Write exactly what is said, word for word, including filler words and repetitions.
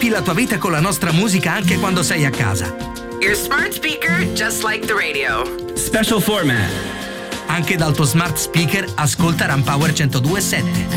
Riempi la tua vita con la nostra musica anche quando sei a casa. Your smart speaker, just like the radio. Special format. Anche dal tuo smart speaker ascolta Rampower centodue e sette.